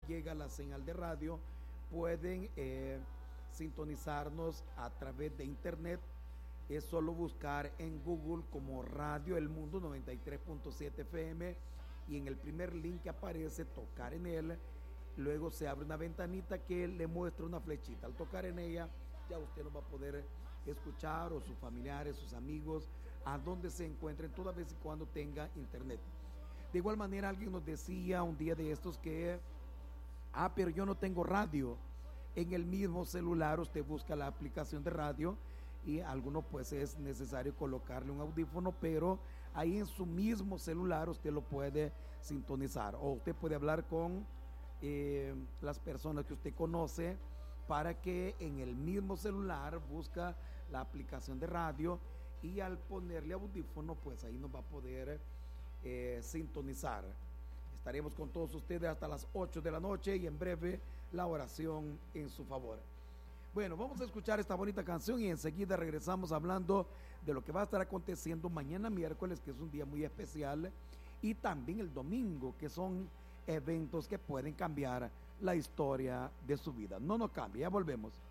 llega la señal de radio, pueden sintonizarnos a través de internet. Es solo buscar en Google como Radio El Mundo 93.7 FM y en el primer link que aparece, tocar en él. Luego se abre una ventanita que le muestra una flechita. Al tocar en ella, ya usted nos va a poder escuchar, o sus familiares, sus amigos, a donde se encuentren, toda vez y cuando tenga internet. De igual manera, alguien nos decía un día de estos que, pero yo no tengo radio. En el mismo celular usted busca la aplicación de radio, y a algunos pues es necesario colocarle un audífono, pero ahí en su mismo celular usted lo puede sintonizar, o usted puede hablar con las personas que usted conoce, para que en el mismo celular busca la aplicación de radio, y al ponerle audífono pues ahí nos va a poder sintonizar. Estaremos con todos ustedes hasta las 8 de la noche, y en breve la oración en su favor. Bueno, vamos a escuchar esta bonita canción y enseguida regresamos hablando de lo que va a estar aconteciendo mañana miércoles, que es un día muy especial, y también el domingo, que son eventos que pueden cambiar la historia de su vida. No nos cambie, ya volvemos.